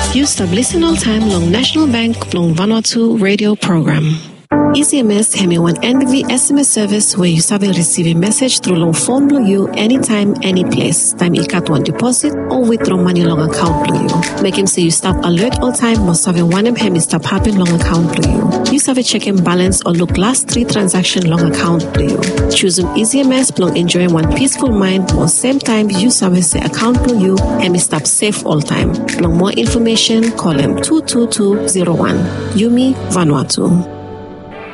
You stop listening all time long National Bank long Vanuatu radio program. EasyMS have one NBV SMS service where you have receive a message through long phone blue you anytime, any place. Time you cut one deposit or withdraw money long account blue you. Make him say you stop alert all time must have a one him stop happen long account blue you. You have a checking balance or look last 3 transaction long account blue you. Choose EasyMS long enjoying one peaceful mind or same time you have say account blue you and stop safe all time. Long more information call him 22201. Yumi Vanuatu.